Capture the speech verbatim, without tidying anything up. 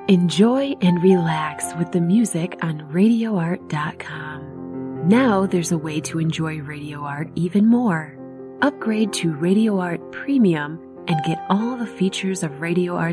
Enjoy and relax with the music on radio art dot com. Now there's a way to enjoy Radio Art even more. Upgrade to Radio Art Premium and get all the features of Radio Art